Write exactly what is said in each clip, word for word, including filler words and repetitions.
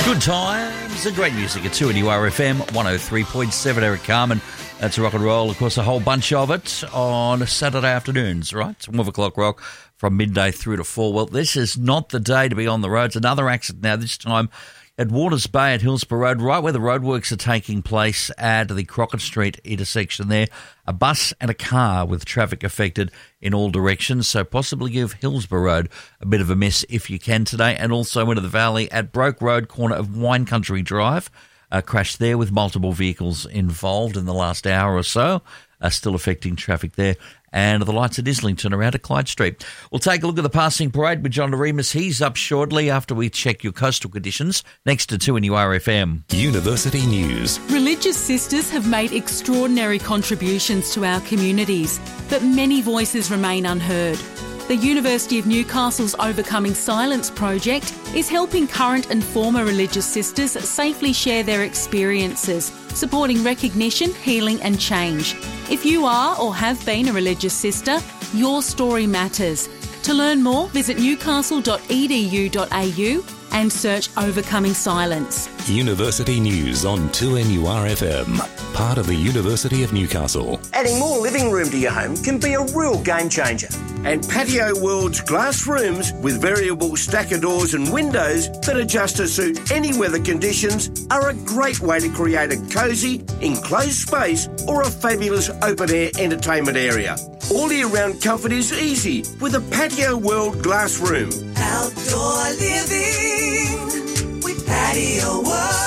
Good times and great music at two N U R F M one oh three point seven. Eric Carmen. That's rock and roll. Of course, a whole bunch of it on Saturday afternoons, right? twelve o'clock rock from midday through to four. Well, this is not the day to be on the roads. Another accident now, this time at Waters Bay at Hillsborough Road, right where the roadworks are taking place at the Crockett Street intersection there. A bus and a car with traffic affected in all directions, so possibly give Hillsborough Road a bit of a miss if you can today. And also into the valley at Broke Road, corner of Wine Country Drive. A crash there with multiple vehicles involved in the last hour or so, uh, still affecting traffic there. And the lights at Islington around at Clyde Street. We'll take a look at the passing parade with John Remus. He's up shortly after we check your coastal conditions next to two N U R F M. University News. Religious sisters have made extraordinary contributions to our communities, but many voices remain unheard. The University of Newcastle's Overcoming Silence project is helping current and former religious sisters safely share their experiences, supporting recognition, healing and change. If you are or have been a religious sister, your story matters. To learn more, visit newcastle dot e d u dot a u and search Overcoming Silence. University News on two N U R F M, part of the University of Newcastle. Adding more living room to your home can be a real game changer. And Patio World's glass rooms with variable stacker doors and windows that adjust to suit any weather conditions are a great way to create a cosy, enclosed space or a fabulous open-air entertainment area. All year-round comfort is easy with a Patio World glass room. Outdoor living with Patio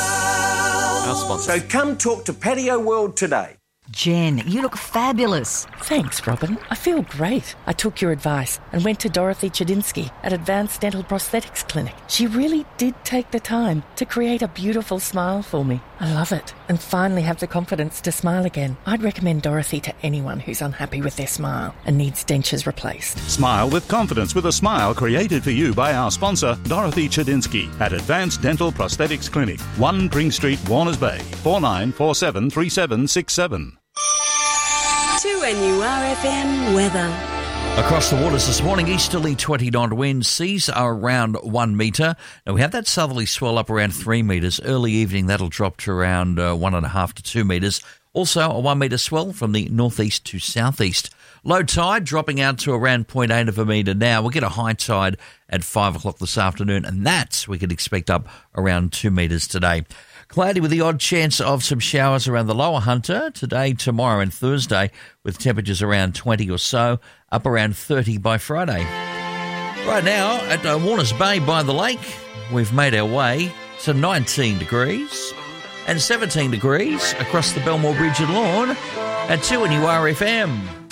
World. So come talk to Patio World today. Jen, you look fabulous. Thanks, Robin. I feel great. I took your advice and went to Dorothy Chadinsky at Advanced Dental Prosthetics Clinic. She really did take the time to create a beautiful smile for me. I love it and finally have the confidence to smile again. I'd recommend Dorothy to anyone who's unhappy with their smile and needs dentures replaced. Smile with confidence with a smile created for you by our sponsor, Dorothy Chadinsky at Advanced Dental Prosthetics Clinic, one Pring Street, Warners Bay, four nine four seven three seven six seven. two N U R F M weather. Across the waters this morning, easterly twenty knot winds. Seas are around one metre. Now, we have that southerly swell up around three metres. Early evening, that'll drop to around uh, one and a half to two metres. Also, a one metre swell from the northeast to southeast. Low tide dropping out to around zero point eight of a metre now. We'll get a high tide at five o'clock this afternoon, and that's we could expect up around two metres today. Cloudy with the odd chance of some showers around the lower Hunter today, tomorrow and Thursday, with temperatures around twenty or so, up around thirty by Friday. Right now, at uh, Warners Bay by the lake, we've made our way to nineteen degrees and seventeen degrees across the Belmore Bridge and Lawn at two N U R F M.